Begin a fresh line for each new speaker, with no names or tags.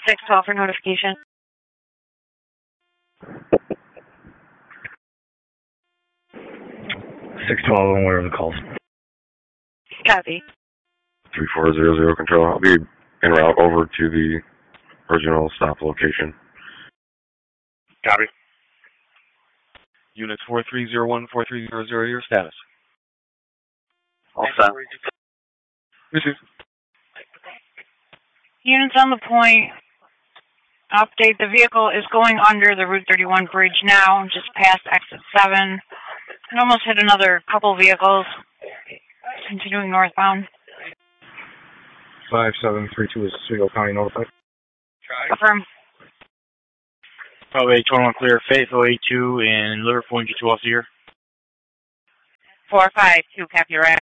612 for notification.
612, I'm aware of the calls.
Copy.
3400 control. I'll be en route over to the original stop location.
Copy. Units 4301, 4300, your status.
All set.
Received.
Units on the point. Update, the vehicle is going under the Route 31 bridge now, just past exit 7. It almost hit another couple vehicles. Continuing northbound.
5732 is Oswego County notified.
Affirm.
Probably 21 clear, Fayetteville 82 and Liverpool, get you off here.
452, copy, right.